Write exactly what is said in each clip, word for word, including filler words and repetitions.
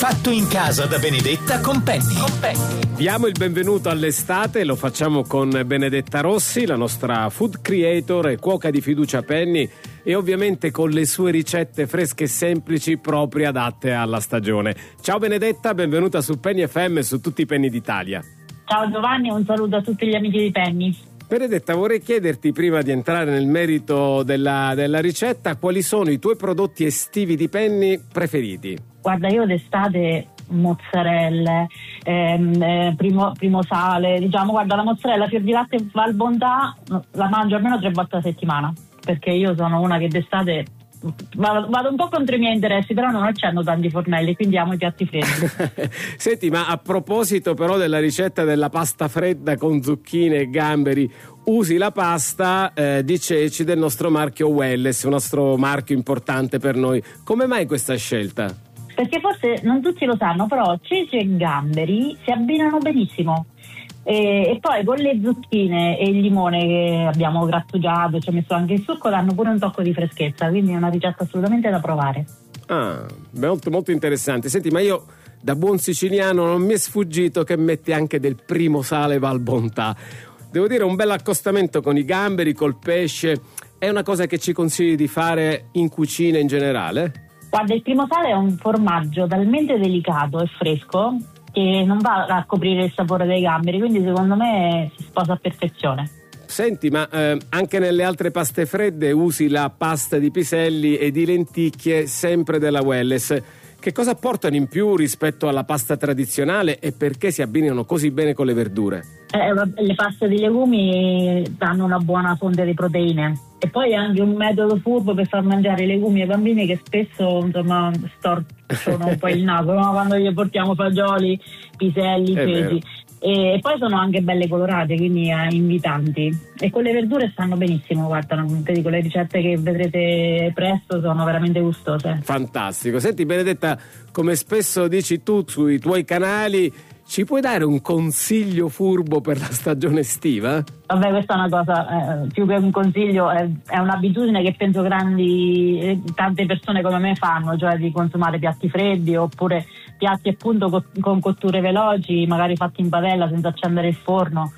Fatto in casa da Benedetta con Penny. Con Penny. Diamo il benvenuto all'estate, lo facciamo con Benedetta Rossi, la nostra food creator e cuoca di fiducia Penny, e ovviamente con le sue ricette fresche e semplici proprie adatte alla stagione. Ciao Benedetta, benvenuta su Penny F M e su tutti i Penny d'Italia. Ciao Giovanni e un saluto a tutti gli amici di Penny. Benedetta, vorrei chiederti, prima di entrare nel merito della, della ricetta, quali sono i tuoi prodotti estivi di Penny preferiti? Guarda, io d'estate mozzarelle, ehm, eh, primo, primo sale, diciamo, guarda, la mozzarella fior di latte Val Bontà la mangio almeno tre volte a settimana, perché io sono una che d'estate vado, vado un po' contro i miei interessi, però non accendo tanti fornelli, quindi amo i piatti freddi. Senti, ma a proposito però della ricetta della pasta fredda con zucchine e gamberi, usi la pasta eh, di ceci del nostro marchio Welless, un nostro marchio importante per noi. Come mai questa scelta? Perché forse non tutti lo sanno, però ceci e gamberi si abbinano benissimo. E, e poi con le zucchine e il limone che abbiamo grattugiato, ci ho messo anche il succo, danno pure un tocco di freschezza, quindi è una ricetta assolutamente da provare. Ah, molto molto interessante. Senti, ma io da buon siciliano non mi è sfuggito che metti anche del primo sale Val Bontà. Devo dire, un bel accostamento con i gamberi, col pesce. È una cosa che ci consigli di fare in cucina in generale? Guarda, il primo sale è un formaggio talmente delicato e fresco che non va a coprire il sapore dei gamberi, quindi secondo me si sposa a perfezione. Senti, ma eh, anche nelle altre paste fredde usi la pasta di piselli e di lenticchie sempre della Welless. Che cosa portano in più rispetto alla pasta tradizionale e perché si abbinano così bene con le verdure? Eh, le paste di legumi danno una buona fonte di proteine e poi anche un metodo furbo per far mangiare i legumi ai bambini che spesso insomma storcono un po' il naso, no? Quando gli portiamo fagioli, piselli, ceci. E poi sono anche belle colorate, quindi eh, invitanti, e con le verdure stanno benissimo. Guarda, ti dico, le ricette che vedrete presto sono veramente gustose. Fantastico. Senti Benedetta, come spesso dici tu sui tuoi canali, ci puoi dare un consiglio furbo per la stagione estiva? Vabbè, questa è una cosa, eh, più che un consiglio, è, è un'abitudine che penso grandi, eh, tante persone come me fanno, cioè di consumare piatti freddi oppure piatti appunto co- con cotture veloci, magari fatti in padella senza accendere il forno,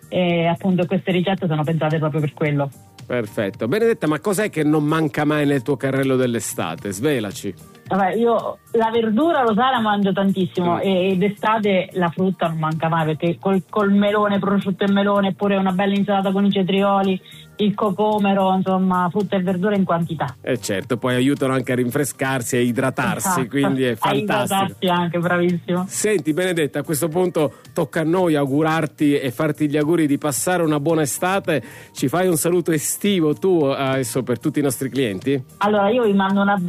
e appunto queste ricette sono pensate proprio per quello. Perfetto. Benedetta, ma cos'è che non manca mai nel tuo carrello dell'estate? Svelaci. Vabbè, io la verdura, lo sai, la mangio tantissimo, mm. e d'estate la frutta non manca mai, perché col, col melone, prosciutto e melone, eppure una bella insalata con i cetrioli, il cocomero, insomma, frutta e verdura in quantità. E eh certo, poi aiutano anche a rinfrescarsi e idratarsi, esatto. Quindi è fantastico. A idratarsi anche, bravissimo. Senti Benedetta, a questo punto tocca a noi augurarti e farti gli auguri di passare una buona estate. Ci fai un saluto estivo tu adesso per tutti i nostri clienti? Allora, io vi mando un abbraccio